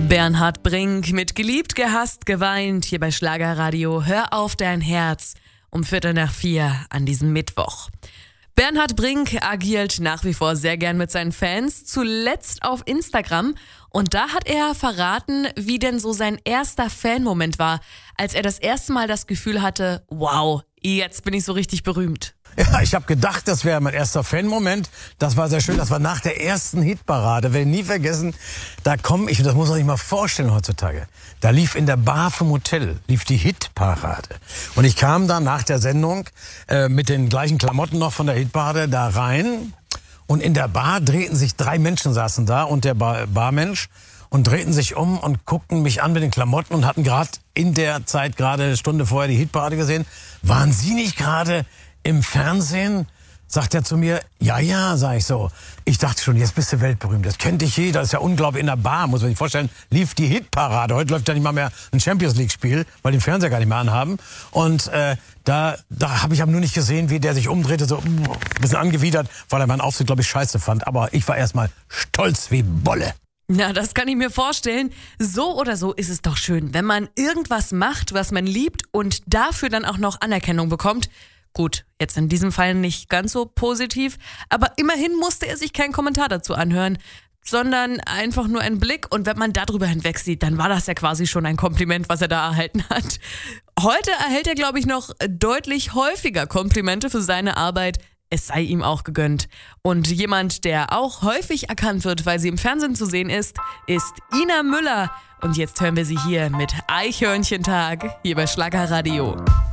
Bernhard Brink mit Geliebt, gehasst, geweint hier bei Schlagerradio. Hör auf dein Herz um 3:45 an diesem Mittwoch. Bernhard Brink agiert nach wie vor sehr gern mit seinen Fans, zuletzt auf Instagram. Und da hat er verraten, wie denn so sein erster Fanmoment war, als er das erste Mal das Gefühl hatte, wow, jetzt bin ich so richtig berühmt. Ja, ich habe gedacht, das wäre mein erster Fan-Moment. Das war sehr schön. Das war nach der ersten Hitparade. Werde ich nie vergessen. Das muss man sich mal vorstellen heutzutage. Da lief in der Bar vom Hotel, lief die Hitparade. Und ich kam dann nach der Sendung mit den gleichen Klamotten noch von der Hitparade da rein. Und in der Bar drehten sich 3 Menschen, saßen da und der Barmensch. Und drehten sich um und guckten mich an mit den Klamotten und hatten gerade in der Zeit, gerade eine Stunde vorher, die Hitparade gesehen. Waren Sie nicht gerade im Fernsehen? Sagt er zu mir, ja, sag ich so. Ich dachte schon, jetzt bist du weltberühmt. Das kennt dich jeder, das ist ja unglaublich. In der Bar, muss man sich vorstellen, lief die Hitparade. Heute läuft ja nicht mal mehr ein Champions-League-Spiel, weil die den Fernseher gar nicht mehr anhaben. Und da habe ich aber nur nicht gesehen, wie der sich umdrehte, so ein bisschen angewidert, weil er meinen Auftritt, glaube ich, scheiße fand. Aber ich war erstmal stolz wie Bolle. Na, das kann ich mir vorstellen. So oder so ist es doch schön, wenn man irgendwas macht, was man liebt und dafür dann auch noch Anerkennung bekommt. Gut, jetzt in diesem Fall nicht ganz so positiv, aber immerhin musste er sich keinen Kommentar dazu anhören, sondern einfach nur einen Blick. Und wenn man darüber hinweg sieht, dann war das ja quasi schon ein Kompliment, was er da erhalten hat. Heute erhält er, glaube ich, noch deutlich häufiger Komplimente für seine Arbeit. Es sei ihm auch gegönnt. Und jemand, der auch häufig erkannt wird, weil sie im Fernsehen zu sehen ist Ina Müller. Und jetzt hören wir sie hier mit Eichhörnchentag hier bei Schlagerradio.